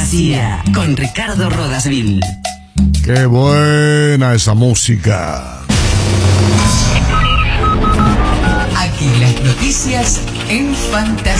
Fantasía con Ricardo Rodasville. Qué buena esa música. Aquí las noticias en Fantasía.